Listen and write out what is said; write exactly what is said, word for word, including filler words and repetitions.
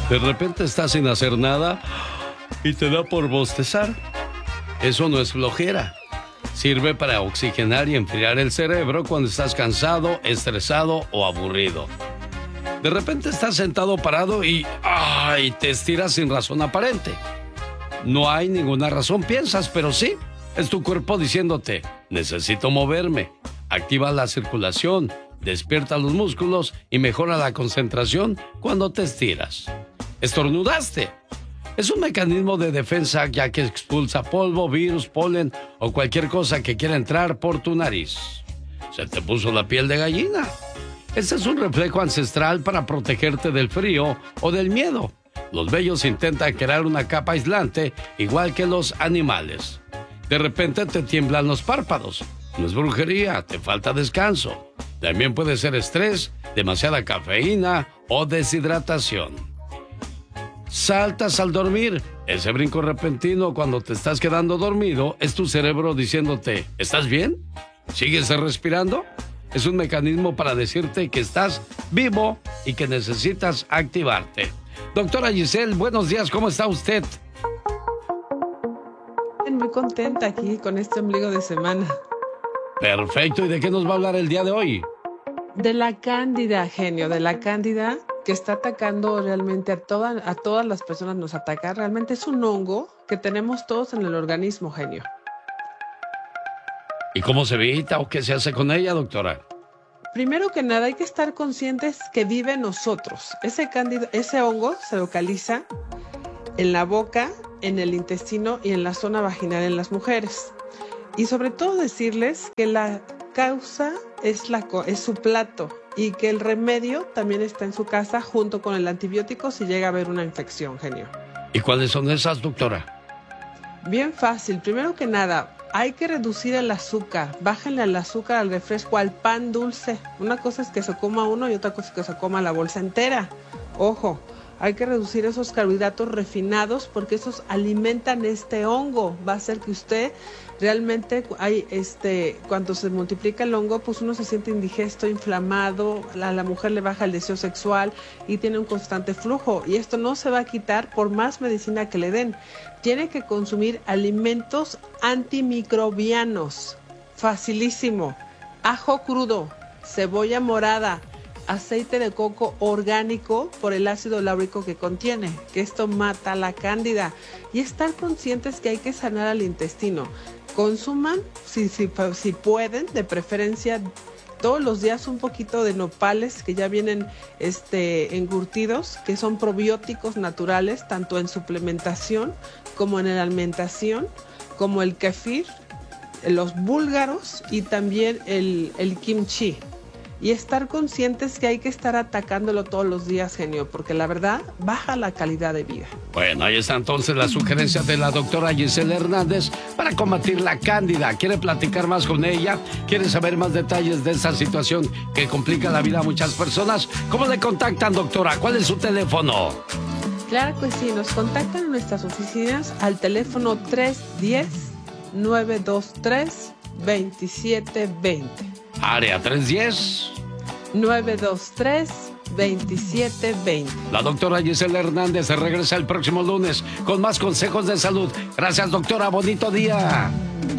De repente estás sin hacer nada y te da por bostezar. Eso no es flojera. Sirve para oxigenar y enfriar el cerebro cuando estás cansado, estresado o aburrido. De repente estás sentado parado y ¡ay! Te estiras sin razón aparente. No hay ninguna razón, piensas, pero sí, es tu cuerpo diciéndote, necesito moverme. Activa la circulación, despierta los músculos y mejora la concentración cuando te estiras. Estornudaste. Es un mecanismo de defensa ya que expulsa polvo, virus, polen o cualquier cosa que quiera entrar por tu nariz. Se te puso la piel de gallina. Este es un reflejo ancestral para protegerte del frío o del miedo. Los vellos intentan crear una capa aislante igual que los animales. De repente te tiemblan los párpados. No es brujería, te falta descanso. También puede ser estrés, demasiada cafeína o deshidratación. Saltas al dormir. Ese brinco repentino cuando te estás quedando dormido es tu cerebro diciéndote, ¿estás bien? ¿Sigues respirando? Es un mecanismo para decirte que estás vivo y que necesitas activarte. Doctora Giselle, buenos días, ¿cómo está usted? Muy contenta aquí con este ombligo de semana. Perfecto, ¿y de qué nos va a hablar el día de hoy? De la cándida, genio, de la cándida que está atacando realmente a, toda, a todas las personas, nos ataca. Realmente es un hongo que tenemos todos en el organismo, genio. ¿Y cómo se evita o qué se hace con ella, doctora? Primero que nada hay que estar conscientes que vive en nosotros. Ese cándida, ese hongo se localiza en la boca, en el intestino y en la zona vaginal en las mujeres. Y sobre todo decirles que la causa es, la, es su plato y que el remedio también está en su casa junto con el antibiótico si llega a haber una infección, genio. ¿Y cuáles son esas, doctora? Bien fácil. Primero que nada, hay que reducir el azúcar. Bájenle al azúcar, al refresco, al pan dulce. Una cosa es que se coma uno y otra cosa es que se coma la bolsa entera. Ojo, hay que reducir esos carbohidratos refinados porque esos alimentan este hongo. Va a hacer que usted realmente, hay este, cuando se multiplica el hongo, pues uno se siente indigesto, inflamado, a la mujer le baja el deseo sexual y tiene un constante flujo. Y esto no se va a quitar por más medicina que le den. Tiene que consumir alimentos antimicrobianos. Facilísimo. Ajo crudo, cebolla morada, aceite de coco orgánico por el ácido láurico que contiene, que esto mata la cándida. Y estar conscientes que hay que sanar al intestino. Consuman, si, si, si pueden, de preferencia todos los días un poquito de nopales que ya vienen este, encurtidos, que son probióticos naturales, tanto en suplementación como en la alimentación, como el kefir, los búlgaros y también el, el kimchi. Y estar conscientes que hay que estar atacándolo todos los días, genio, porque la verdad baja la calidad de vida. Bueno, ahí está entonces la sugerencia de la doctora Giselle Hernández para combatir la cándida. ¿Quiere platicar más con ella? ¿Quiere saber más detalles de esta situación que complica la vida a muchas personas? ¿Cómo le contactan, doctora? ¿Cuál es su teléfono? Claro que sí, nos contactan en nuestras oficinas al teléfono tres uno cero, nueve dos tres, dos siete dos cero. Área tres diez. nueve dos tres, dos siete dos cero. La doctora Giselle Hernández se regresa el próximo lunes con más consejos de salud. Gracias, doctora. Bonito día.